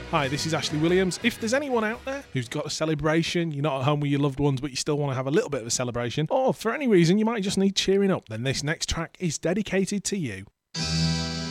Hi, this is Ashley Williams. If there's anyone out there who's got a celebration, you're not at home with your loved ones, but you still want to have a little bit of a celebration, or for any reason you might just need cheering up, then this next track is dedicated to you.